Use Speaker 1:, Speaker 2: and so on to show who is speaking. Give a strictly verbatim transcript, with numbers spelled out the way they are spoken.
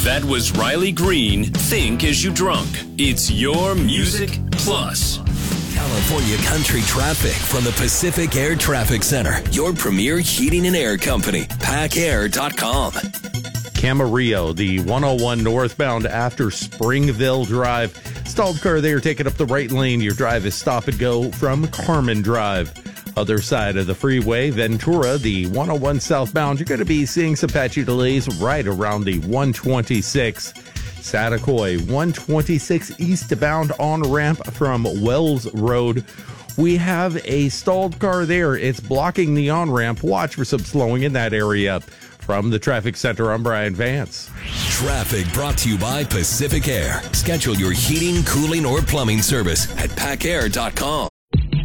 Speaker 1: That was Riley Green, Think As You Drunk. It's your Music Plus.
Speaker 2: California country traffic from the Pacific Air Traffic Center. Your premier heating and air company. pack air dot com.
Speaker 3: Camarillo, the one oh one northbound after Springville Drive. Stalled car there taking up the right lane. Your drive is stop and go from Carmen Drive. Other side of the freeway, Ventura, the one oh one southbound. You're going to be seeing some patchy delays right around the one twenty-six. Satakoy, one twenty-six eastbound on-ramp from Wells Road. We have a stalled car there. It's blocking the on-ramp. Watch for some slowing in that area. From the Traffic Center, I'm Brian Vance.
Speaker 2: Traffic brought to you by Pacific Air. Schedule your heating, cooling, or plumbing service at pack air dot com.